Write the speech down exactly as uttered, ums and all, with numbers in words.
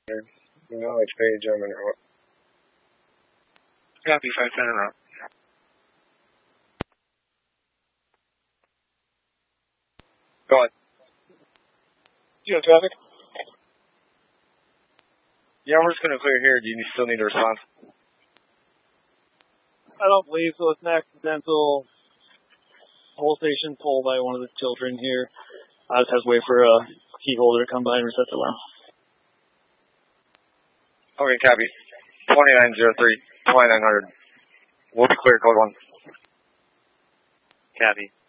You know which page I'm in. Copy, five ten and up. Go on. You have traffic? Yeah, we're just going to clear here. Do you still need a response? I don't believe so. It's an accidental whole station pulled by one of the children here. I just have to wait for a key holder to come by and reset the alarm. Okay, copy. twenty-nine oh three, twenty-nine hundred. We'll be clear, code one. Copy.